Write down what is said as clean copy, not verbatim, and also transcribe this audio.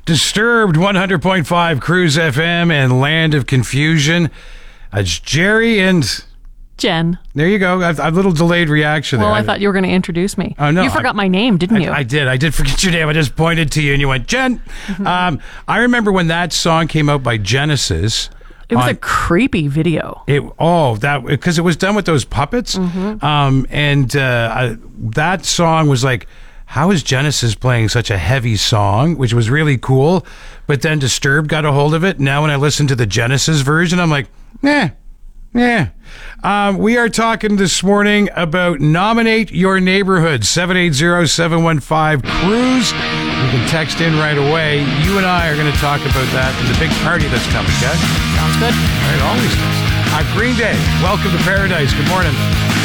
Disturbed 100.5 Cruise FM and Land of Confusion. It's Jerry and Jen. There you go. A little delayed reaction there. Well, I thought you were going to introduce me. Oh, no. You forgot my name, didn't you? I did. I did forget your name. I just pointed to you and you went, Jen. Mm-hmm. I remember when that song came out by Genesis. It was a creepy video. Because it was done with those puppets. Mm-hmm. That song was like, how is Genesis playing such a heavy song, which was really cool. But then Disturbed got a hold of it. Now when I listen to the Genesis version, I'm like, yeah. We are talking this morning about Nominate Your Neighborhood, 780-715-CRUISE. You can text in right away. You and I are going to talk about that and the big party that's coming, okay? Sounds good. All right, always does. Green Day, welcome to paradise. Good morning.